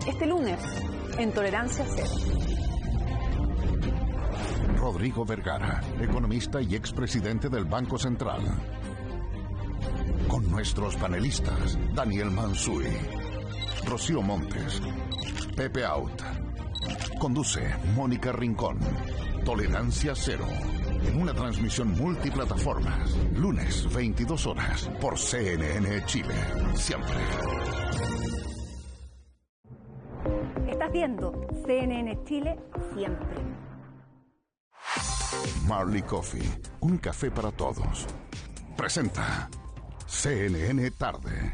este lunes en Tolerancia Cero. Rodrigo Vergara, economista y expresidente del Banco Central. Con nuestros panelistas, Daniel Mansuy, Rocío Montes, Pepe Out. Conduce Mónica Rincón. Tolerancia Cero. En una transmisión multiplataformas. Lunes, 22 horas. Por CNN Chile. Siempre. Estás viendo CNN Chile siempre. Marley Coffee. Un café para todos. Presenta CNN Tarde.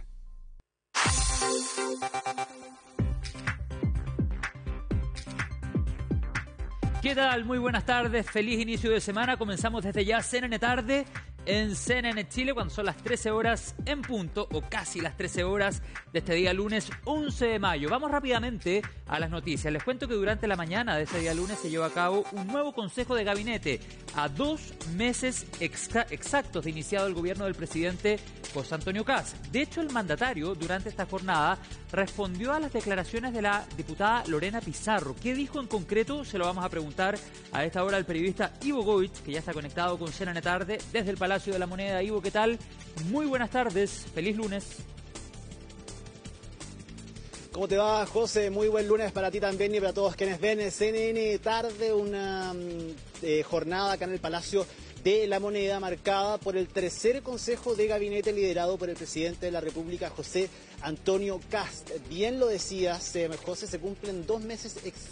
¿Qué tal? Muy buenas tardes, feliz inicio de semana. Comenzamos desde ya CNN Tarde en CNN Chile cuando son las 13 horas en punto, o casi las 13 horas de este día lunes 11 de mayo. Vamos rápidamente a las noticias. Les cuento que durante la mañana de este día lunes se llevó a cabo un nuevo consejo de gabinete a 2 meses exactos de iniciado el gobierno del presidente José Antonio Kast. De hecho, el mandatario durante esta jornada respondió a las declaraciones de la diputada Lorena Pizarro. ¿Qué dijo en concreto? Se lo vamos a preguntar a esta hora al periodista Ivo Goich, que ya está conectado con CNN Tarde desde el Palacio de la Moneda. Ivo, ¿qué tal? Muy buenas tardes, feliz lunes. ¿Cómo te va, José? Muy buen lunes para ti también y para todos quienes ven CNN Tarde, una jornada acá en el Palacio de la Moneda marcada por el tercer consejo de gabinete liderado por el presidente de la República, José Antonio Kast. Bien lo decías, José, se cumplen 2 meses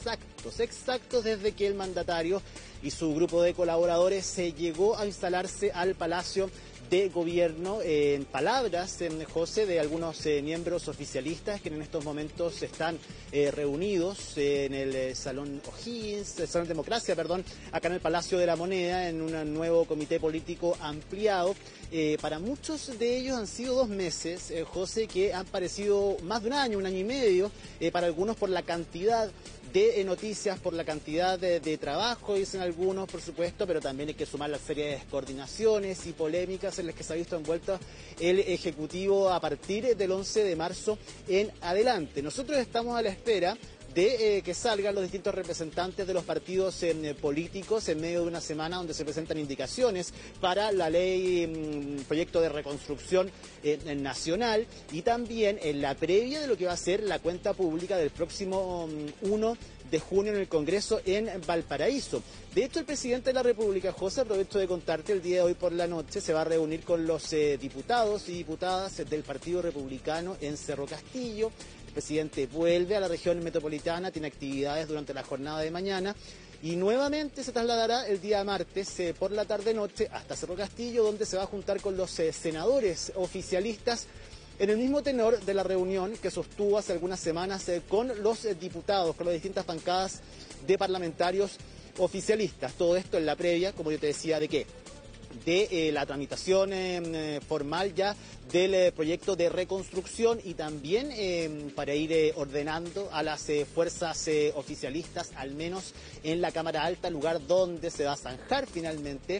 exactos desde que el mandatario y su grupo de colaboradores se llegó a instalarse al Palacio de Gobierno. En palabras, José, de algunos miembros oficialistas que en estos momentos están reunidos en el Salón O'Higgins, el Salón Democracia, acá en el Palacio de la Moneda, en un nuevo comité político ampliado. Para muchos de ellos han sido 2 meses, José, que han parecido más de un año y medio, para algunos por la cantidad de noticias, por la cantidad de trabajo, dicen algunos, por supuesto, pero también hay que sumar la serie de descoordinaciones y polémicas en las que se ha visto envuelto el Ejecutivo a partir del 11 de marzo en adelante. Nosotros estamos a la espera de que salgan los distintos representantes de los partidos políticos en medio de una semana donde se presentan indicaciones para la ley, proyecto de reconstrucción nacional, y también en la previa de lo que va a ser la cuenta pública del próximo 1 de junio en el Congreso en Valparaíso. De hecho, el presidente de la República, José, aprovecho de contarte, el día de hoy por la noche se va a reunir con los diputados y diputadas del Partido Republicano en Cerro Castillo. El presidente vuelve a la región metropolitana, tiene actividades durante la jornada de mañana y nuevamente se trasladará el día martes por la tarde-noche hasta Cerro Castillo, donde se va a juntar con los senadores oficialistas en el mismo tenor de la reunión que sostuvo hace algunas semanas con los diputados, con las distintas bancadas de parlamentarios oficialistas. Todo esto en la previa, como yo te decía, ¿de qué? De la tramitación formal ya del proyecto de reconstrucción, y también para ir ordenando a las fuerzas oficialistas, al menos en la Cámara Alta, lugar donde se va a zanjar finalmente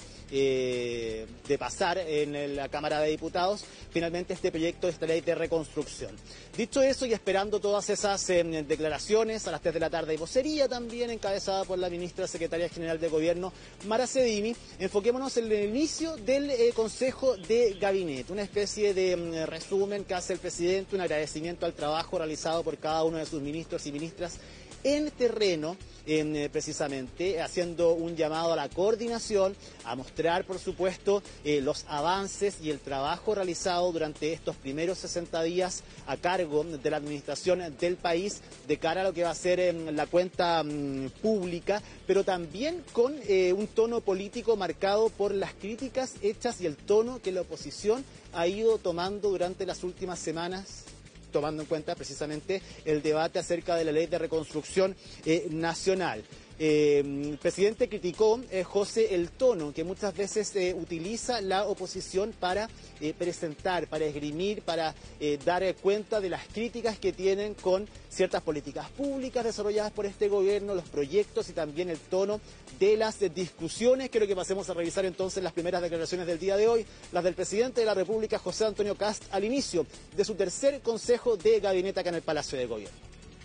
de pasar en la Cámara de Diputados finalmente este proyecto, esta ley de reconstrucción. Dicho eso, y esperando todas esas declaraciones, a las 3 de la tarde hay vocería también encabezada por la ministra secretaria general de Gobierno, Mara Cedini. Enfoquémonos en el inicio del Consejo de Gabinete, una especie de resumen que hace el presidente, un agradecimiento al trabajo realizado por cada uno de sus ministros y ministras en terreno, precisamente haciendo un llamado a la coordinación, a mostrar, por supuesto, los avances y el trabajo realizado durante estos primeros 60 días a cargo de la administración del país de cara a lo que va a ser la cuenta pública, pero también con un tono político marcado por las críticas hechas y el tono que la oposición ha ido tomando durante las últimas semanas, tomando en cuenta precisamente el debate acerca de la ley de reconstrucción nacional. El presidente criticó, José, el tono que muchas veces utiliza la oposición para presentar, para esgrimir, para dar cuenta de las críticas que tienen con ciertas políticas públicas desarrolladas por este gobierno, los proyectos y también el tono de las discusiones. Quiero que pasemos a revisar entonces las primeras declaraciones del día de hoy, las del presidente de la República, José Antonio Kast, al inicio de su tercer consejo de gabinete acá en el Palacio de Gobierno.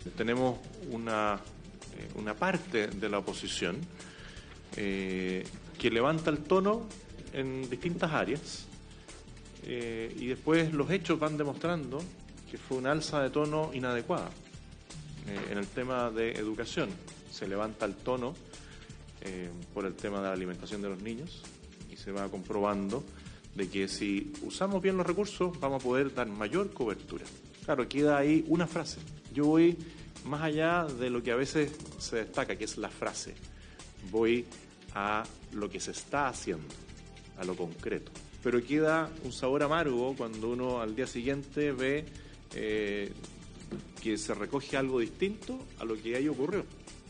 Tenemos una parte de la oposición que levanta el tono en distintas áreas y después los hechos van demostrando que fue una alza de tono inadecuada. En el tema de educación se levanta el tono por el tema de la alimentación de los niños y se va comprobando de que si usamos bien los recursos vamos a poder dar mayor cobertura. Claro, queda ahí una frase. Yo voy más allá de lo que a veces se destaca, que es la frase. Voy a lo que se está haciendo, a lo concreto. Pero queda un sabor amargo cuando uno al día siguiente ve que se recoge algo distinto a lo que ahí ocurrió.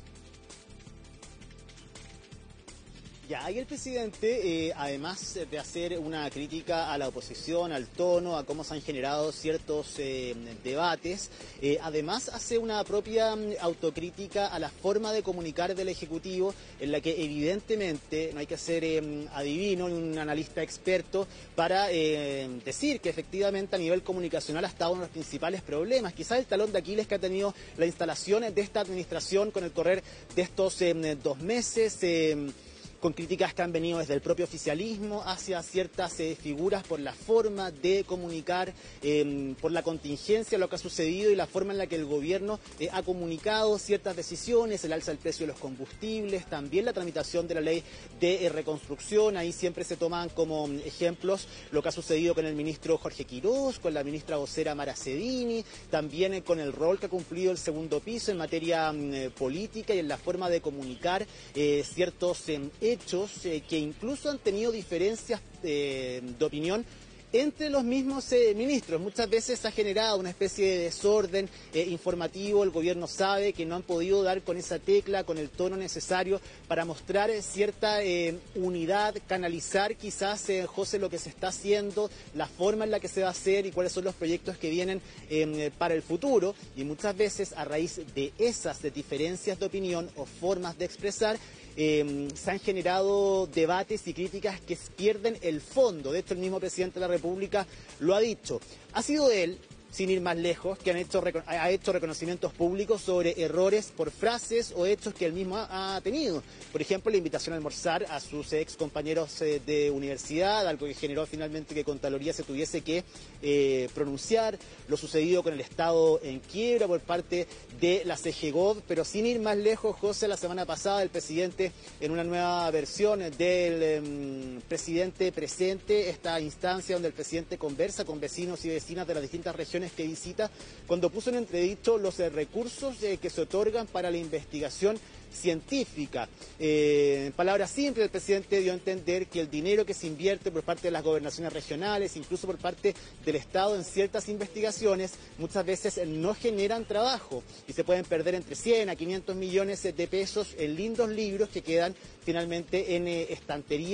Ya, ahí el presidente, además de hacer una crítica a la oposición, al tono, a cómo se han generado ciertos debates, además hace una propia autocrítica a la forma de comunicar del Ejecutivo, en la que evidentemente no hay que ser adivino ni un analista experto para decir que efectivamente a nivel comunicacional ha estado uno de los principales problemas. Quizás el talón de Aquiles que ha tenido la instalación de esta administración con el correr de estos 2 meses, con críticas que han venido desde el propio oficialismo hacia ciertas figuras por la forma de comunicar, por la contingencia, lo que ha sucedido y la forma en la que el gobierno ha comunicado ciertas decisiones, el alza del precio de los combustibles, también la tramitación de la ley de reconstrucción. Ahí siempre se toman como ejemplos lo que ha sucedido con el ministro Jorge Quirós, con la ministra vocera Mara Cedini, también con el rol que ha cumplido el segundo piso en materia política y en la forma de comunicar ciertos hechos que incluso han tenido diferencias de opinión entre los mismos ministros. Muchas veces ha generado una especie de desorden informativo. El gobierno sabe que no han podido dar con esa tecla, con el tono necesario para mostrar cierta unidad, canalizar quizás, José, lo que se está haciendo, la forma en la que se va a hacer y cuáles son los proyectos que vienen para el futuro. Y muchas veces a raíz de esas diferencias de opinión o formas de expresar, se han generado debates y críticas que pierden el fondo. De hecho, el mismo presidente de la República lo ha dicho. Ha sido él, sin ir más lejos, que ha hecho reconocimientos públicos sobre errores por frases o hechos que él mismo ha tenido. Por ejemplo, la invitación a almorzar a sus ex compañeros de universidad, algo que generó finalmente que Contraloría se tuviese que pronunciar, lo sucedido con el Estado en quiebra por parte de la CGGOV, pero sin ir más lejos, José, la semana pasada el presidente, en una nueva versión del presidente presente, esta instancia donde el presidente conversa con vecinos y vecinas de las distintas regiones que visita, cuando puso en entredicho los recursos que se otorgan para la investigación científica. En palabras simples, el presidente dio a entender que el dinero que se invierte por parte de las gobernaciones regionales, incluso por parte del Estado en ciertas investigaciones, muchas veces no generan trabajo y se pueden perder entre 100 a 500 millones de pesos en lindos libros que quedan finalmente en estantería